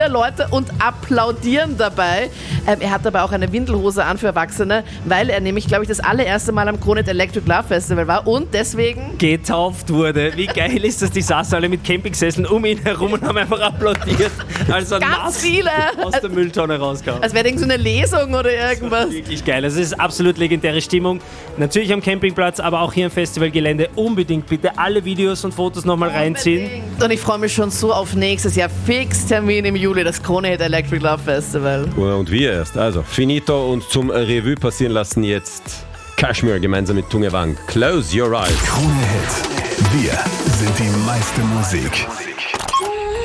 Leute und applaudieren dabei. Er hat aber auch eine Windelhose an für Erwachsene, weil er nämlich, glaube ich, das allererste Mal am Kronet Electric Love Festival war und deswegen getauft wurde. Wie geil ist das? Die saßen alle mit Campingsesseln um ihn herum und haben einfach applaudiert, als er ganz nass viele aus der Mülltonne rauskam. Als wäre so eine Lesung oder irgendwas. Wirklich geil. Es ist absolut legendäre Stimmung. Natürlich am Campingplatz, aber auch hier im Festivalgelände. Unbedingt bitte alle Videos und Fotos nochmal reinziehen. Und ich freue mich schon so auf nächstes Jahr. Fixtermin im Juli, das Kronet Electric Love Festival. Und wir erst. Also, finito und zum Revue passieren lassen jetzt Kashmir gemeinsam mit Tunge Wang. Close your eyes. Krone Hit. Wir sind die meiste Musik.